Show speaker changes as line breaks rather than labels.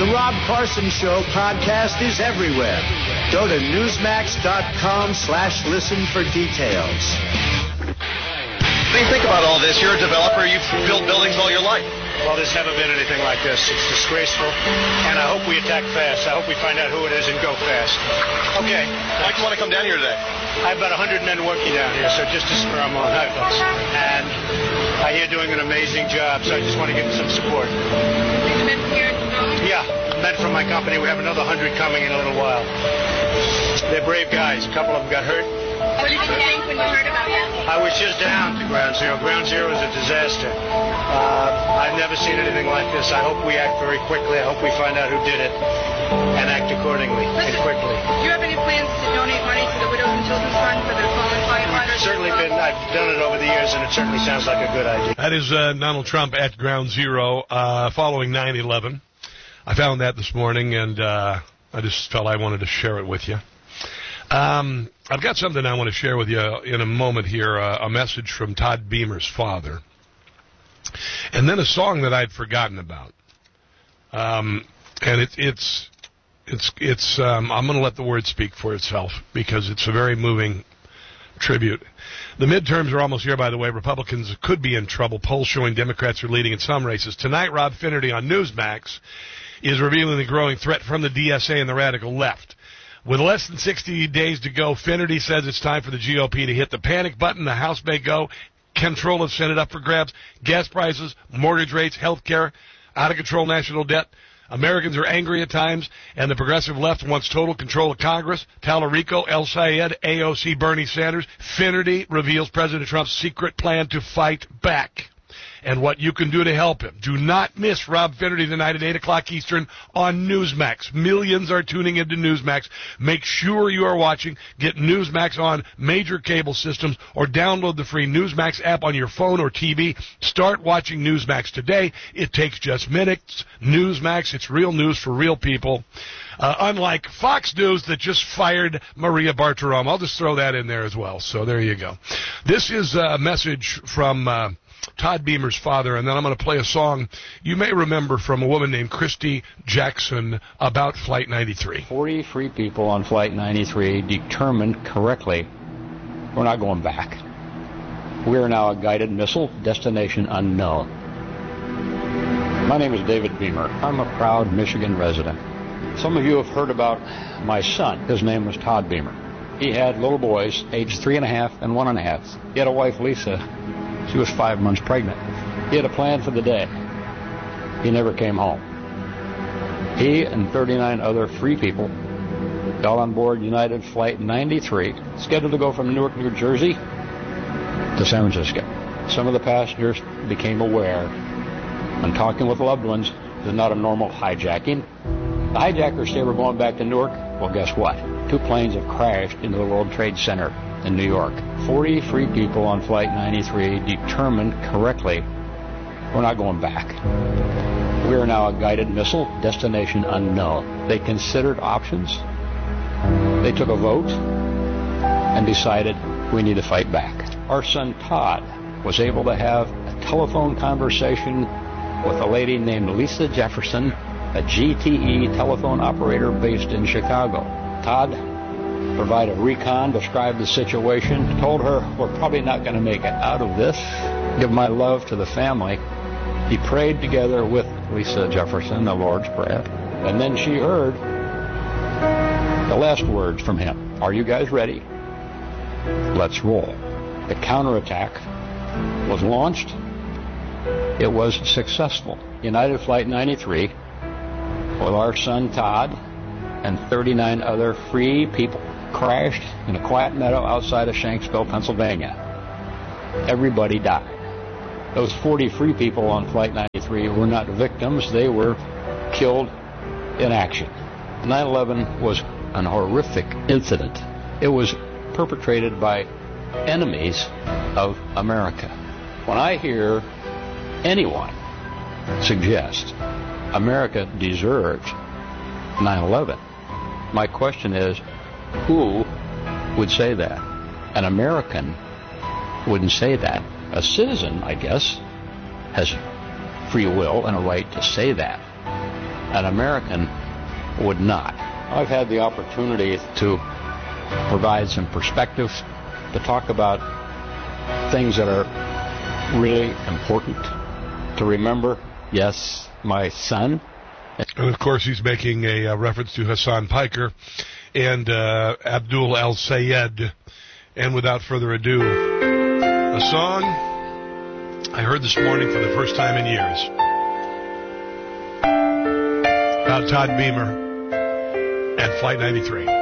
The Rob Carson Show podcast is everywhere. Go to Newsmax.com/listen for details.
What do you think about all this? You're a developer. You've built buildings all your life.
Well, there's never been anything like this. It's disgraceful, and I hope we attack fast. I hope we find out who it is and go fast.
Okay. Why'd you want to come down here today?
I have about 100 men working down here, so just to spur them on. And I hear doing an amazing job, so I just want to give them some support.
Men here?
Yeah, men from my company. We have another 100 coming in a little while. They're brave guys. A couple of them got hurt.
What did you think when you heard about it?
I was just down to Ground Zero. Ground Zero is a disaster. I've never seen anything like this. I hope we act very quickly. I hope we find out who did it and act accordingly and quickly.
Do you have any plans to donate money to the Widows and Children's Fund for the fallen firefighters?
I've done it over the years, and it certainly sounds like a good idea.
That is Donald Trump at Ground Zero following 9/11. I found that this morning, and I just felt I wanted to share it with you. I've got something I want to share with you in a moment here, a message from Todd Beamer's father, and then a song that I'd forgotten about. And it's I'm going to let the word speak for itself because it's a very moving tribute. The midterms are almost here, by the way. Republicans could be in trouble. Polls showing Democrats are leading in some races. Tonight, Rob Finnerty on Newsmax is revealing the growing threat from the DSA and the radical left. With less than 60 days to go, Finnerty says it's time for the GOP to hit the panic button. The House may go. Control of Senate up for grabs. Gas prices, mortgage rates, health care, out-of-control national debt. Americans are angry at times, and the progressive left wants total control of Congress. Tallarico, El Sayed, AOC, Bernie Sanders. Finnerty reveals President Trump's secret plan to fight back and what you can do to help him. Do not miss Rob Finnerty tonight at 8 o'clock Eastern on Newsmax. Millions are tuning into Newsmax. Make sure you are watching. Get Newsmax on major cable systems or download the free Newsmax app on your phone or TV. Start watching Newsmax today. It takes just minutes. Newsmax, it's real news for real people. Unlike Fox News that just fired Maria Bartiromo. I'll just throw that in there as well. So there you go. This is a message from Todd Beamer's father, and then I'm going to play a song you may remember from a woman named Christy Jackson about Flight 93.
40 free people on Flight 93 determined correctly we're not going back. We are now a guided missile, destination unknown. My name is David Beamer. I'm a proud Michigan resident. Some of you have heard about my son. His name was Todd Beamer. He had little boys, aged 3.5 and 1.5. He had a wife, Lisa. She was 5 months pregnant. He had a plan for the day. He never came home. He and 39 other free people got on board United Flight 93, scheduled to go from Newark, New Jersey to San Francisco. Some of the passengers became aware, and talking with loved ones, this is not a normal hijacking. The hijackers say we're going back to Newark. Well, guess what? 2 planes have crashed into the World Trade Center in New York. 40 free people on Flight 93 determined correctly we're not going back. We are now a guided missile, destination unknown. They considered options. They took a vote and decided we need to fight back. Our son Todd was able to have a telephone conversation with a lady named Lisa Jefferson, a GTE telephone operator based in Chicago. Todd provided a recon, described the situation, told her we're probably not going to make it out of this. Give my love to the family. He prayed together with Lisa Jefferson, the Lord's Prayer, and then she heard the last words from him. Are you guys ready? Let's roll. The counterattack was launched. It was successful. United Flight 93, with our son Todd and 39 other free people, crashed in a quiet meadow outside of Shanksville, Pennsylvania. Everybody died. Those 40 free people on Flight 93 were not victims. They were killed in action. 9/11 was an horrific incident. It was perpetrated by enemies of America. When I hear anyone suggest America deserved 9/11, my question is, who would say that? An American wouldn't say that. A citizen, I guess, has free will and a right to say that. an American would not. I've had the opportunity to provide some perspective, to talk about things that are really important to remember. Yes, my son.
And of course, he's making a reference to Hassan Piker and Abdul al-Sayed. And without further ado, a song I heard this morning for the first time in years about Todd Beamer and Flight 93.